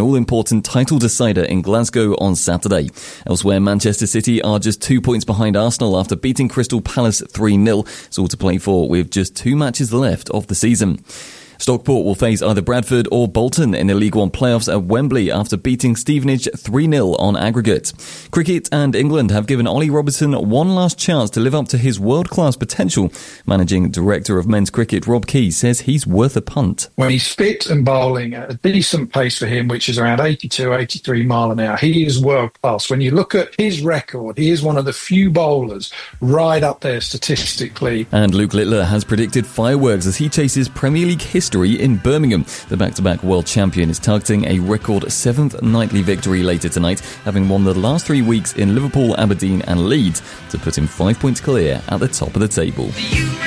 all-important title decider in Glasgow on Saturday. Elsewhere, Manchester City are just 2 points behind Arsenal after beating Crystal Palace 3-0. It's all to play for with just 2 matches left of the season. Stockport will face either Bradford or Bolton in the League One playoffs at Wembley after beating Stevenage 3-0 on aggregate. Cricket and England have given Ollie Robertson one last chance to live up to his world-class potential. Managing Director of Men's Cricket Rob Key says he's worth a punt. When he's fit and bowling at a decent pace for him, which is around 82, 83 mile an hour, he is world-class. When you look at his record, he is one of the few bowlers right up there statistically. And Luke Littler has predicted fireworks as he chases Premier League history in Birmingham. The back-to-back world champion is targeting a record 7th nightly victory later tonight, having won the last 3 weeks in Liverpool, Aberdeen and Leeds to put him 5 points clear at the top of the table.